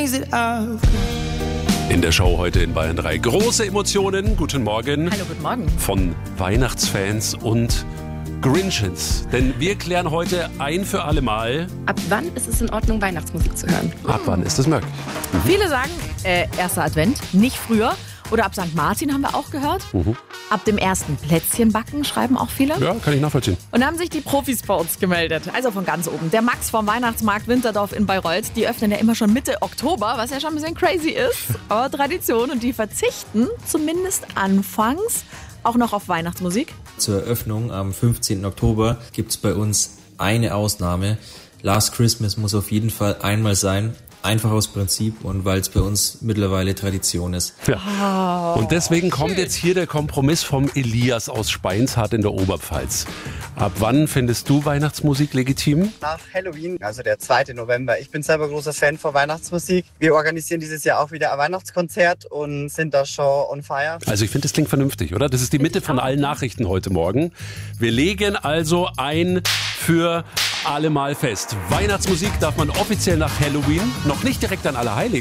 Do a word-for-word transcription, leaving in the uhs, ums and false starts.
In der Show heute in Bayern drei. Große Emotionen. Guten Morgen. Hallo, guten Morgen. Von Weihnachtsfans und Grinches. Denn wir klären heute ein für alle Mal. Ab wann ist es in Ordnung, Weihnachtsmusik zu hören? Ab wann ist das möglich? Mhm. Viele sagen, äh, erster Advent, nicht früher. Oder ab Sankt Martin haben wir auch gehört. Mhm. Ab dem ersten Plätzchenbacken schreiben auch viele. Ja, kann ich nachvollziehen. Und da haben sich die Profis bei uns gemeldet. Also von ganz oben. Der Max vom Weihnachtsmarkt Winterdorf in Bayreuth. Die öffnen ja immer schon Mitte Oktober, was ja schon ein bisschen crazy ist. Aber Tradition. Und die verzichten zumindest anfangs auch noch auf Weihnachtsmusik. Zur Eröffnung am fünfzehnten Oktober gibt es bei uns eine Ausnahme. Last Christmas muss auf jeden Fall einmal sein. Einfach aus Prinzip und weil es bei uns mittlerweile Tradition ist. Ja. Und deswegen kommt jetzt hier der Kompromiss vom Elias aus Speinshardt in der Oberpfalz. Ab wann findest du Weihnachtsmusik legitim? Nach Halloween, also der zweite November. Ich bin selber großer Fan von Weihnachtsmusik. Wir organisieren dieses Jahr auch wieder ein Weihnachtskonzert und sind da schon on fire. Also ich finde, das klingt vernünftig, oder? Das ist die Mitte von allen Nachrichten heute Morgen. Wir legen also ein für alle Mal fest. Weihnachtsmusik darf man offiziell nach Halloween, noch nicht direkt an Allerheiligen.